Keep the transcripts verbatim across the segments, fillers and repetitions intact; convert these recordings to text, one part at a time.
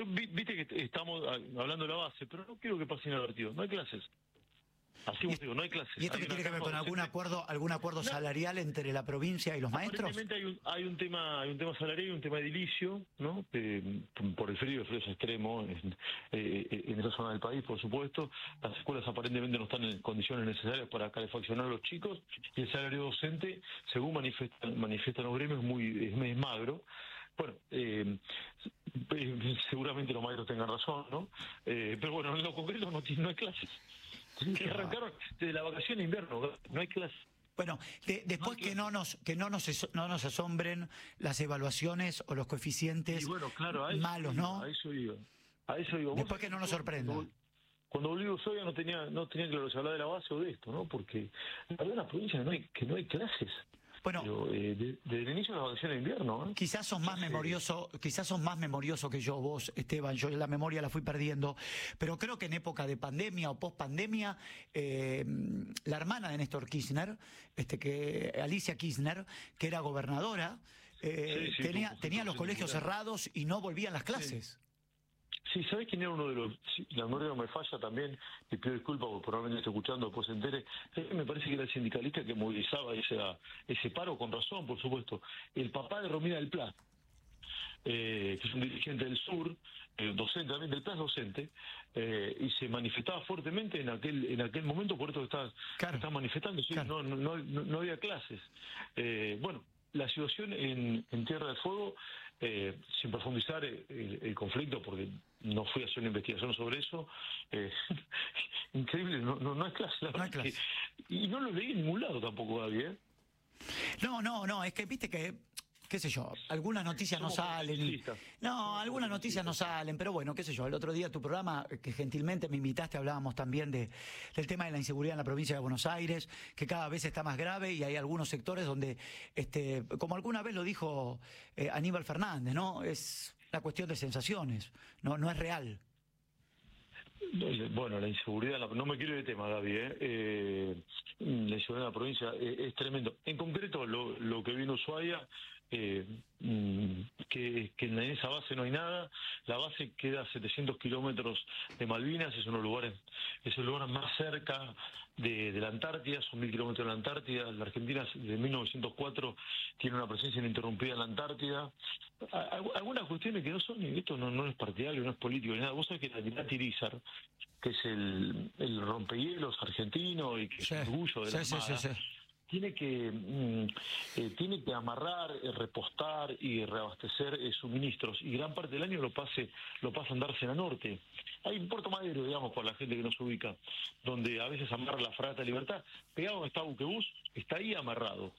yo vi- viste que estamos ah, hablando de la base, pero no quiero que pase inadvertido. No hay clases. Así como digo, no hay clases. ¿Y esto Hay qué una tiene que ver con capa algún docente. acuerdo, algún acuerdo No. salarial entre la provincia y los maestros? Aparentemente hay un, hay un tema hay un tema salarial y un tema edilicio, ¿no? Eh, por el frío, el frío es extremo en, eh, en esa zona del país, por supuesto. Las escuelas aparentemente no están en condiciones necesarias para calefaccionar a los chicos y el salario docente, según manifiestan, manifiestan los gremios, es muy es, es magro. Bueno, eh, eh, seguramente los maestros tengan razón, ¿no? Eh, pero bueno, en lo concreto no, tiene- no hay clases. Tienen que arrancar desde la vacación de invierno, no hay clases. Bueno, de- después que no nos que no nos eso- no nos asombren las evaluaciones o los coeficientes Y bueno, claro, a eso malos, iba, ¿no? A eso iba. A eso iba. Después Vos que no nos sabés, sorprenda. Cuando, cuando volví a Ushuaia no tenía, no tenía claro si hablar de la base o de esto, ¿no? Porque la verdad en la provincia no hay, que no hay clases. Bueno, Pero, eh, de- desde el inicio de la vacaciones de invierno, ¿eh? quizás sos más Sí. memorioso, quizás sos más memorioso que yo, vos, Esteban. Yo la memoria la fui perdiendo, pero creo que en época de pandemia o post pandemia, eh, la hermana de Néstor Kirchner, este que Alicia Kirchner, que era gobernadora, eh, Sí, sí, tenía tuvo- tenía tuvo los colegios singular. cerrados y no volvían las clases. Sí, ¿sabés quién era uno de los...? Sí, la memoria no me falla también, y pido disculpas porque probablemente esté escuchando, después se entere. ¿Sabés que me parece que era el sindicalista que movilizaba ese, ese paro, con razón, por supuesto? El papá de Romina del Pla, eh, que es un dirigente del sur, eh, docente también del Pla, es docente, eh, y se manifestaba fuertemente en aquel en aquel momento, por esto que está, Claro. está manifestando, sí, Claro. no, no, no, no había clases. Eh, bueno, la situación en, en Tierra del Fuego, eh, sin profundizar el, el- el conflicto, porque no fui a hacer una investigación sobre eso, eh, increíble, no, no, no hay clase. La No hay verdad es clase. que- y no lo leí en ningún lado tampoco, Gaby, ¿eh? No, no, no, es que viste que, qué sé yo, algunas noticias no Somos salen. y- progresistas. No, Somos algunas noticias no salen, pero bueno, qué sé yo, el otro día tu programa, que gentilmente me invitaste, hablábamos también de del tema de la inseguridad en la provincia de Buenos Aires, que cada vez está más grave y hay algunos sectores donde, este, como alguna vez lo dijo eh, Aníbal Fernández, ¿no? Es la cuestión de sensaciones, no, no es real. Bueno, la inseguridad, la- no me quiero ir de tema, Gaby, ¿eh? Eh, la inseguridad en la provincia eh, es tremendo. En concreto, lo, lo que vi en Ushuaia, eh, mm, que, que en esa base no hay nada. La base queda a setecientos kilómetros de Malvinas, es uno de los lugares, es el lugar más cerca de, de la Antártida, son mil kilómetros de la Antártida. La Argentina desde mil novecientos cuatro tiene una presencia ininterrumpida en la Antártida. A- a- Algunas cuestiones que no son, y esto no, no es partidario, no es político ni nada. Vos sabés que la Nati Irizar, que es el, el rompehielos argentino y que Sí, es un orgullo de la sí, sí, Armada, sí, sí. tiene que mm, eh, tiene que amarrar, eh, repostar y reabastecer eh, suministros, y gran parte del año lo pase lo pasa en Dársena Norte. Hay un Puerto Madero, digamos, por la gente que no se ubica, donde a veces amarra la Fragata Libertad, pegado donde está Buquebús, está ahí amarrado.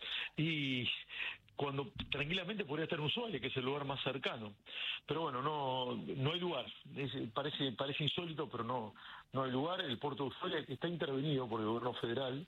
Y cuando tranquilamente podría estar en Ushuaia, que es el lugar más cercano. Pero bueno, no no hay lugar. Es- parece parece insólito, pero no no hay lugar. El puerto de Ushuaia está intervenido por el gobierno federal,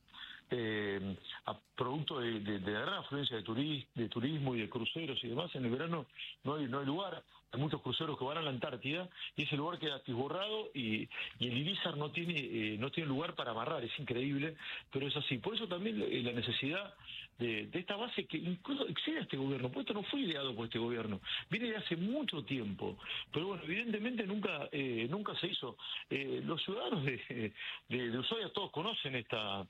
eh, a producto de, de- de la gran afluencia de, turis- de turismo y de cruceros y demás. En el verano no hay no hay lugar. Hay muchos cruceros que van a la Antártida y ese lugar queda atiborrado, y, y el Irizar no tiene eh, no tiene lugar para amarrar. Es increíble, pero es así. Por eso también eh, la necesidad de, de esta base, que incluso excede a este gobierno, pues esto no fue ideado por este gobierno, viene de hace mucho tiempo, pero bueno, evidentemente nunca eh, nunca se hizo. Eh, los ciudadanos de, de, de Ushuaia todos conocen esta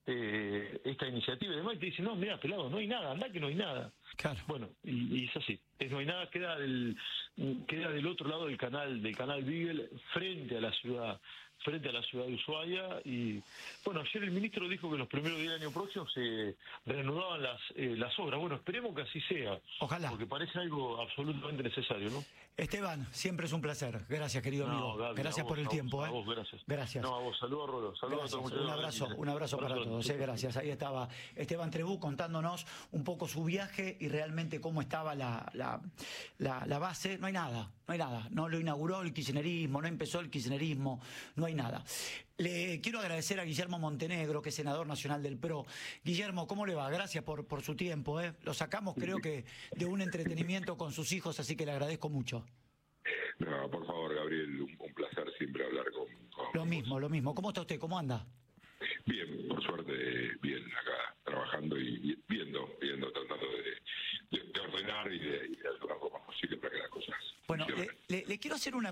eh, esta iniciativa y demás, y te dicen, no, mira, pelado, no hay nada, anda que no hay nada. Claro. Bueno, y, y es así, es, no hay nada, queda del queda del otro lado del canal, del canal Beagle, frente a la ciudad, frente a la ciudad de Ushuaia. Y bueno, ayer el ministro dijo que los primeros días del año próximo se reanudaban las eh, las obras. Bueno, esperemos que así sea. Ojalá. Porque parece algo absolutamente necesario, ¿no? Esteban, siempre es un placer. Gracias, querido No, amigo. Gaby, Gracias a vos, por el a tiempo. vos, ¿eh? a vos, gracias. Gracias. No, a vos, saludos a Rolo, saludos a Gracias, todos. un abrazo, un abrazo para todos, eh, gracias. Ahí estaba Esteban Trebú contándonos un poco su viaje y realmente cómo estaba la, la, la, la base. No hay nada, no hay nada. No lo inauguró el kirchnerismo, no empezó el kirchnerismo, no hay nada. Le quiero agradecer a Guillermo Montenegro, que es senador nacional del P R O. Guillermo, ¿cómo le va? Gracias por, por su tiempo. ¿eh? Lo sacamos, creo que, de un entretenimiento con sus hijos, así que le agradezco mucho. No, por favor, Gabriel, un, un placer siempre hablar con, con Lo vos. mismo, lo mismo. ¿Cómo está usted? ¿Cómo anda? Bien, por suerte, bien acá, trabajando y y viendo, viendo, tratando de, de- de ordenar y de, y de ayudar lo más posible para que las cosas Bueno, le, funcionen. le- le quiero hacer una